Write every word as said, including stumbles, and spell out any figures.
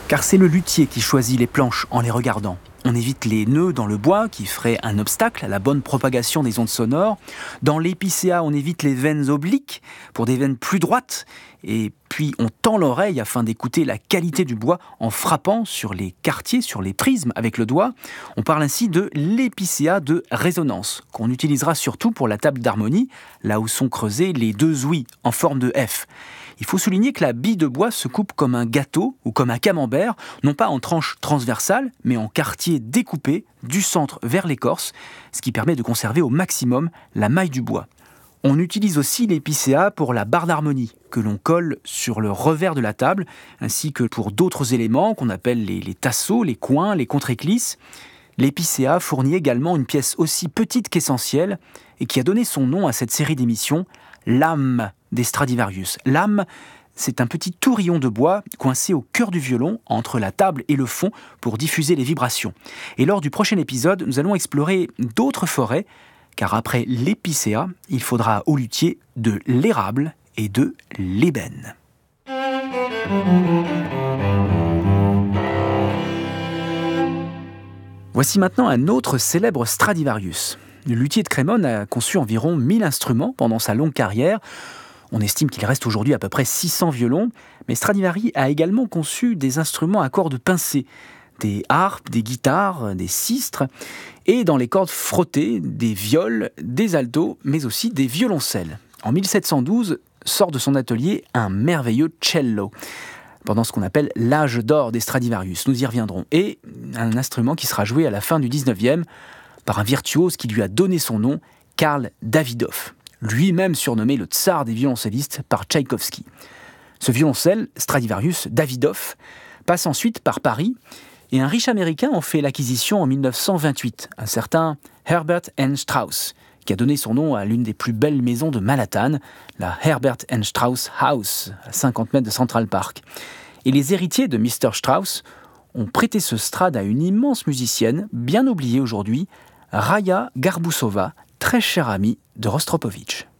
Car c'est le luthier qui choisit les planches en les regardant. On évite les nœuds dans le bois qui feraient un obstacle à la bonne propagation des ondes sonores. Dans l'épicéa, on évite les veines obliques pour des veines plus droites. Et puis on tend l'oreille afin d'écouter la qualité du bois en frappant sur les quartiers, sur les prismes avec le doigt. On parle ainsi de l'épicéa de résonance, qu'on utilisera surtout pour la table d'harmonie, là où sont creusés les deux ouïes en forme de F. Il faut souligner que la bille de bois se coupe comme un gâteau ou comme un camembert, non pas en tranches transversales, mais en quartiers découpés du centre vers l'écorce, ce qui permet de conserver au maximum la maille du bois. On utilise aussi l'épicéa pour la barre d'harmonie, que l'on colle sur le revers de la table, ainsi que pour d'autres éléments qu'on appelle les, les tasseaux, les coins, les contre-éclisses. L'épicéa fournit également une pièce aussi petite qu'essentielle, et qui a donné son nom à cette série d'émissions, l'âme des Stradivarius. L'âme, c'est un petit tourillon de bois coincé au cœur du violon, entre la table et le fond, pour diffuser les vibrations. Et lors du prochain épisode, nous allons explorer d'autres forêts, car après l'épicéa, il faudra au luthier de l'érable et de l'ébène. Voici maintenant un autre célèbre Stradivarius. Le luthier de Crémone a conçu environ mille instruments pendant sa longue carrière. On estime qu'il reste aujourd'hui à peu près six cents violons, mais Stradivari a également conçu des instruments à cordes pincées, des harpes, des guitares, des sistres, et dans les cordes frottées, des viols, des altos, mais aussi des violoncelles. En mille sept cent douze, sort de son atelier un merveilleux cello, pendant ce qu'on appelle l'âge d'or des Stradivarius, nous y reviendrons, et un instrument qui sera joué à la fin du dix-neuvième par un virtuose qui lui a donné son nom, Karl Davidov, lui-même surnommé le tsar des violoncellistes par Tchaïkovski. Ce violoncelle, Stradivarius Davidov, passe ensuite par Paris, et un riche Américain en fait l'acquisition en mille neuf cent vingt-huit, un certain Herbert and Strauss, qui a donné son nom à l'une des plus belles maisons de Manhattan, la Herbert and Strauss House, à cinquante mètres de Central Park. Et les héritiers de mister Strauss ont prêté ce Strad à une immense musicienne, bien oubliée aujourd'hui, Raya Garbusova, très chère amie de Rostropovitch.